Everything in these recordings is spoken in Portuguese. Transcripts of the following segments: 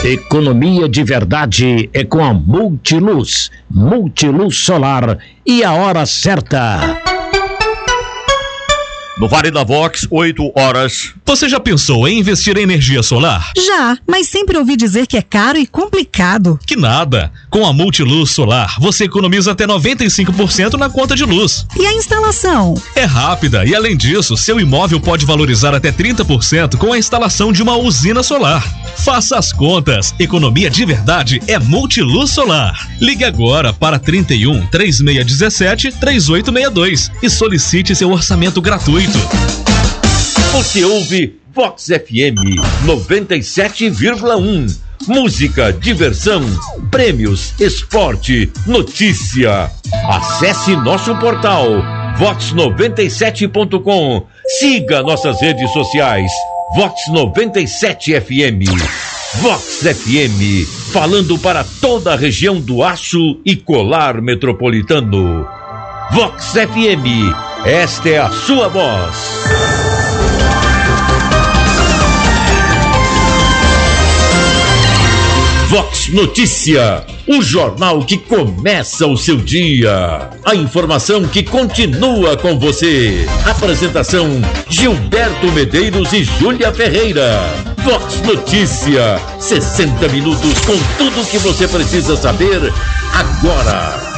Economia de verdade é com a Multiluz. Multiluz Solar e a hora certa. No Vale da Vox, 8 horas. Você já pensou em investir em energia solar? Já, mas sempre ouvi dizer que é caro e complicado. Que nada! Com a Multiluz Solar, você economiza até 95% na conta de luz. E a instalação? É rápida e, além disso, seu imóvel pode valorizar até 30% com a instalação de uma usina solar. Faça as contas. Economia de verdade é Multiluz Solar. Ligue agora para 31 3617 3862 e solicite seu orçamento gratuito. Você ouve Vox FM 97,1. Música, diversão, prêmios, esporte, notícia. Acesse nosso portal vox97.com. Siga nossas redes sociais. Vox 97 FM. Vox FM, falando para toda a região do Aço e Colar Metropolitano. Vox FM, esta é a sua voz. Vox Notícia, o jornal que começa o seu dia. A informação que continua com você. Apresentação: Gilberto Medeiros e Júlia Ferreira. Vox Notícia, 60 minutos com tudo o que você precisa saber agora.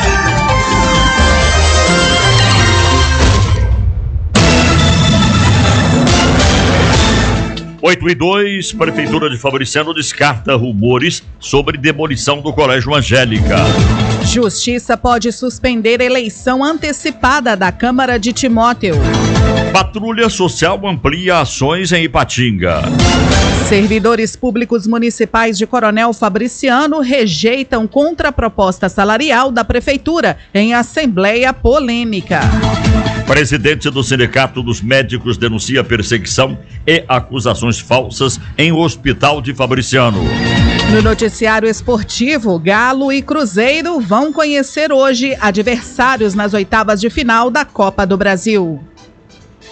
8:02, Prefeitura de Fabriciano descarta rumores sobre demolição do Colégio Angélica. Justiça pode suspender eleição antecipada da Câmara de Timóteo. Patrulha Social amplia ações em Ipatinga. Servidores públicos municipais de Coronel Fabriciano rejeitam contraproposta salarial da Prefeitura em assembleia polêmica. Presidente do Sindicato dos Médicos denuncia perseguição e acusações falsas em Hospital de Fabriciano. No noticiário esportivo, Galo e Cruzeiro vão conhecer hoje adversários nas oitavas de final da Copa do Brasil.